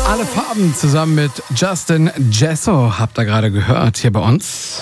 Alle Farben zusammen mit Justin Jesso habt ihr gerade gehört hier bei uns.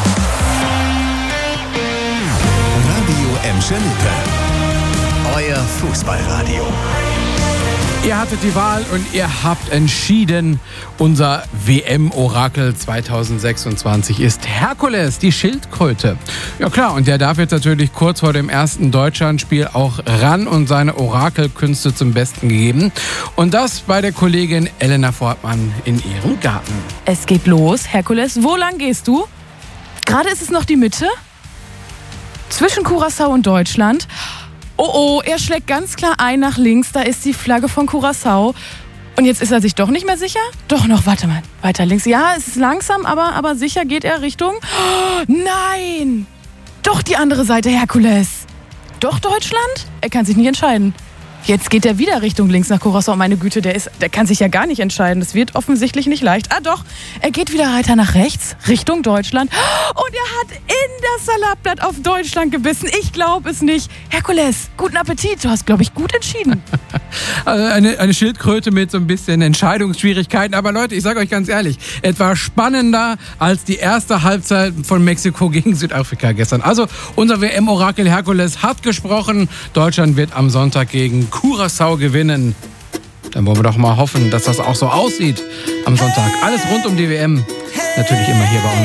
Radio Emscher-Lippe. Euer Fußballradio. Ihr hattet die Wahl und ihr habt entschieden, unser WM-Orakel 2026 ist Herkules, die Schildkröte. Ja klar, und der darf jetzt natürlich kurz vor dem ersten Deutschlandspiel auch ran und seine Orakelkünste zum Besten geben. Und das bei der Kollegin Elena Fortmann in ihrem Garten. Es geht los. Herkules, wo lang gehst du? Gerade ist es noch die Mitte? Zwischen Curaçao und Deutschland. Oh, er schlägt ganz klar ein nach links. Da ist die Flagge von Curaçao. Und jetzt ist er sich doch nicht mehr sicher? Doch noch, warte mal. Weiter links. Ja, es ist langsam, aber sicher geht er Richtung... Oh, nein! Doch die andere Seite, Herkules. Doch Deutschland? Er kann sich nicht entscheiden. Jetzt geht er wieder Richtung links nach Curaçao. Meine Güte, der kann sich ja gar nicht entscheiden. Das wird offensichtlich nicht leicht. Ah doch, er geht wieder weiter nach rechts, Richtung Deutschland. Und er hat in das Salatblatt auf Deutschland gebissen. Ich glaube es nicht. Herkules, guten Appetit. Du hast, glaube ich, gut entschieden. Also eine Schildkröte mit so ein bisschen Entscheidungsschwierigkeiten. Aber Leute, ich sage euch ganz ehrlich, es war spannender als die erste Halbzeit von Mexiko gegen Südafrika gestern. Also unser WM-Orakel Herkules hat gesprochen. Deutschland wird am Sonntag gegen Curaçao gewinnen. Dann wollen wir doch mal hoffen, dass das auch so aussieht am Sonntag. Alles rund um die WM. Natürlich immer hier bei uns.